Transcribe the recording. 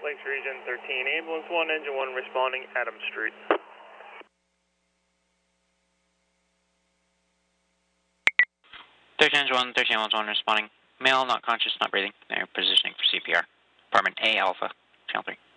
Lakes Region 13, Ambulance 1, Engine 1 responding, Adams Street. 13 Engine 1, 13 Ambulance 1 responding. Male, not conscious, not breathing. They're positioning for CPR. Apartment A Alpha, Channel 3.